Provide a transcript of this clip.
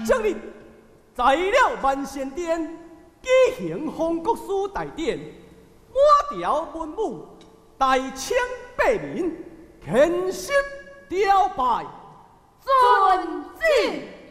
今日在了万仙殿举行封国书大典，满朝文武大清百民虔诚朝拜。 遵旨。